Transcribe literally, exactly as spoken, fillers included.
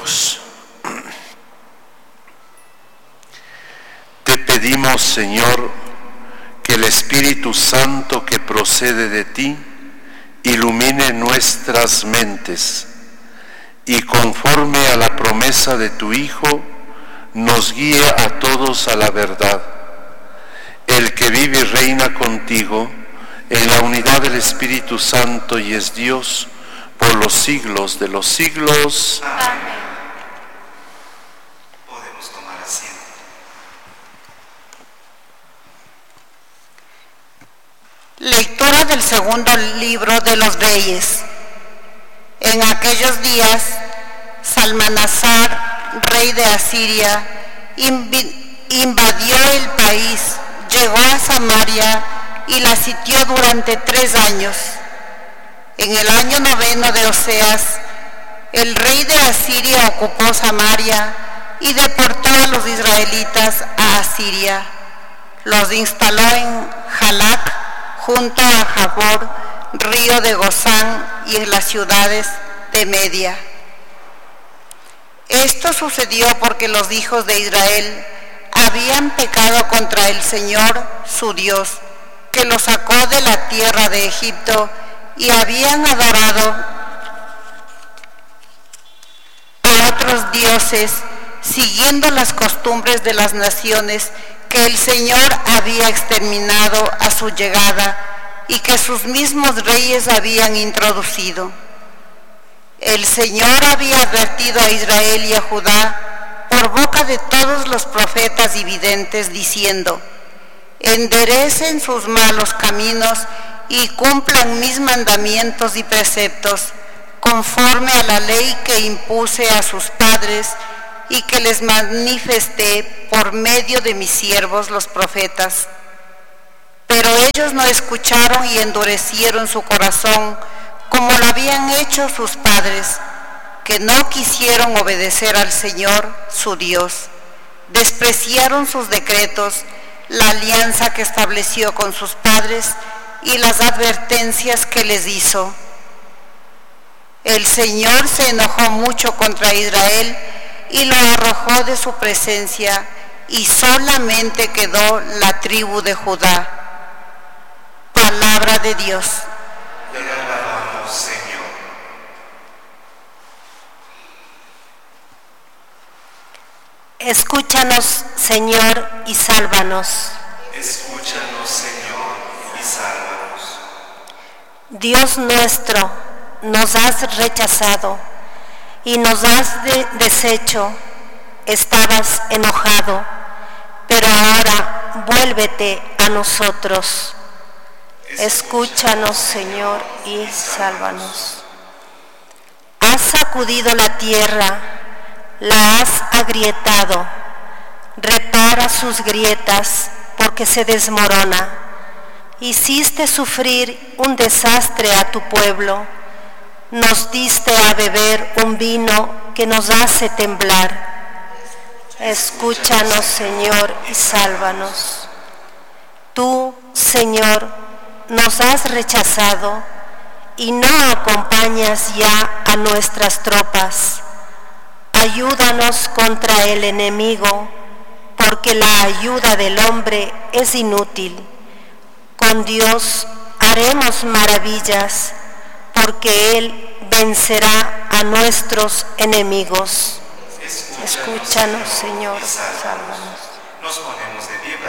Oremos. Te pedimos, Señor, que el Espíritu Santo que procede de ti ilumine nuestras mentes y conforme a la promesa de tu Hijo nos guíe a todos a la verdad. El que vive y reina contigo en la unidad del Espíritu Santo y es Dios por los siglos de los siglos. Amén. Podemos tomar asiento. Lectura del segundo libro de los Reyes. En aquellos días, Salmanasar, rey de Asiria, invadió el país, llegó a Samaria y la sitió durante tres años. En el año noveno de Oseas, el rey de Asiria ocupó Samaria y deportó a los israelitas a Asiria. Los instaló en Jalac, junto a Jabor, río de Gozán, y en las ciudades de Media. Esto sucedió porque los hijos de Israel habían pecado contra el Señor, su Dios, que los sacó de la tierra de Egipto, y habían adorado a otros dioses, siguiendo las costumbres de las naciones que el Señor había exterminado a su llegada y que sus mismos reyes habían introducido. El Señor había advertido a Israel y a Judá por boca de todos los profetas y videntes, diciendo: enderecen sus malos caminos y cumplan mis mandamientos y preceptos, conforme a la ley que impuse a sus padres y que les manifesté por medio de mis siervos los profetas. Pero ellos no escucharon y endurecieron su corazón, como lo habían hecho sus padres, que no quisieron obedecer al Señor, su Dios. Despreciaron sus decretos, la alianza que estableció con sus padres y las advertencias que les hizo. El Señor se enojó mucho contra Israel y lo arrojó de su presencia, y solamente quedó la tribu de Judá. Palabra de Dios. Te alabamos, Señor. Escúchanos, Señor, y sálvanos. Escúchanos, Señor, y sálvanos. Dios nuestro, nos has rechazado y nos has de deshecho. Estabas enojado, pero ahora vuélvete a nosotros. Escúchanos, Señor, y sálvanos. Has sacudido la tierra, la has agrietado. Repara sus grietas, porque se desmorona. Hiciste sufrir un desastre a tu pueblo. Nos diste a beber un vino que nos hace temblar. Escúchanos, Señor, y sálvanos. Tú, Señor, nos has rechazado y no acompañas ya a nuestras tropas. Ayúdanos contra el enemigo, porque la ayuda del hombre es inútil. Con Dios haremos maravillas, porque Él vencerá a nuestros enemigos. Escúchanos, Señor, sálvanos. Nos ponemos de pie.